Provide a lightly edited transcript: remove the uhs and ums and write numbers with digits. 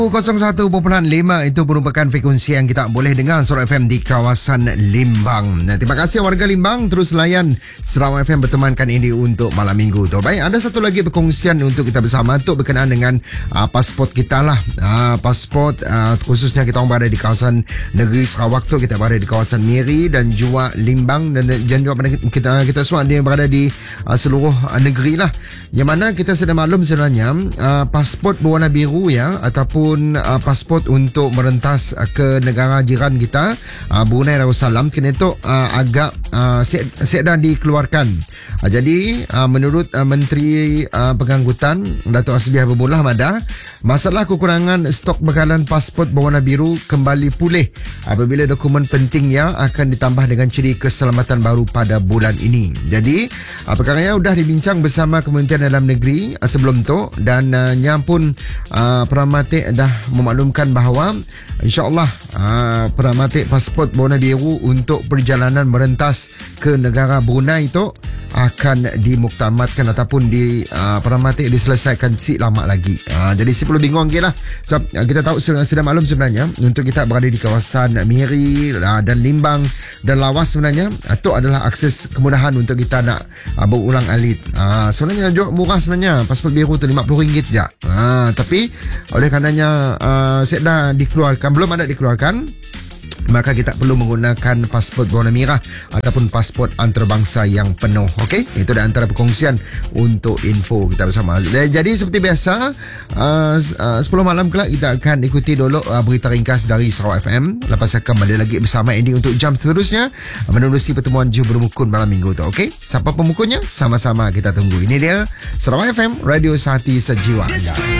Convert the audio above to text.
01.5 itu merupakan frekuensi yang kita boleh dengar Sarawak FM di kawasan Limbang. Terima kasih warga Limbang terus layan Sarawak FM bertemankan ini untuk malam minggu tu. Baik, ada satu lagi perkongsian untuk kita bersama untuk berkenaan dengan pasport kita lah. Pasport khususnya kita orang berada di kawasan negeri Sarawak tu, kita berada di kawasan Miri dan juga Limbang dan juga kita semua dia berada di seluruh negeri lah. Yang mana kita sedang maklum sebenarnya pasport berwarna biru ya ataupun pasport untuk merentas ke negara jiran kita Brunei Darussalam kena tu agak dah dikeluarkan. Jadi menurut Menteri Pengangkutan Datuk Hasbiah Bermula Mada, masalah kekurangan stok bekalan pasport berwarna biru kembali pulih apabila dokumen pentingnya akan ditambah dengan ciri keselamatan baru pada bulan ini. Jadi perkaranya sudah dibincang bersama Kementerian Dalam Negeri sebelum tu dan nya pun Peramatik dah memaklumkan bahawa insya-Allah peramatik pasport berwarna biru untuk perjalanan merentas ke negara Brunei itu akan dimuktamadkan ataupun peramatik diselesaikan si lama lagi. Jadi si perlu bingung lagi lah. So, kita tahu sudah maklum sebenarnya untuk kita berada di kawasan Miri dan Limbang dan Lawas sebenarnya itu adalah akses kemudahan untuk kita nak berulang alik. Sebenarnya juga murah sebenarnya pasport biru tu RM50 je. Tapi oleh karenanya dah dikeluarkan, belum ada dikeluarkan, maka kita perlu menggunakan pasport berwarna merah ataupun pasport antarabangsa yang penuh. Okey, itu adalah antara perkongsian untuk info kita bersama. Jadi seperti biasa 10 malam kelak kita akan ikuti dulu berita ringkas dari Sarawak FM. Lepas akan kembali lagi bersama Andy untuk jam seterusnya menerusi pertemuan Jubur Mukun malam minggu tu. Okey, siapa pemukulnya? Sama-sama kita tunggu. Ini dia Sarawak FM, Radio Sehati Sejiwa anda.